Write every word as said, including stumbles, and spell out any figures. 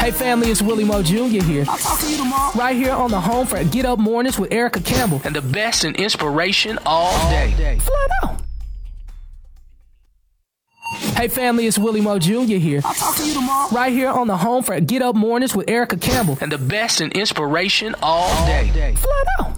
Hey family, it's Willie Mo Junior here. I'll talk to you tomorrow. Right here on the home for Get Up Mornings with Erica Campbell. And the best in inspiration all day. Flat out. Hey family, it's Willie Mo Junior here. I'll talk to you tomorrow. Right here on the home for Get Up Mornings with Erica Campbell. And the best in inspiration all day. Flat out.